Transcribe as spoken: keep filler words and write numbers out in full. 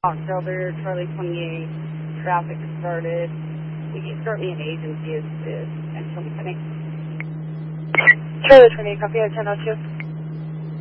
October, Charlie twenty-eight, traffic started. We can start me an agency as this, and something. Charlie twenty-eight, copy at ten oh two.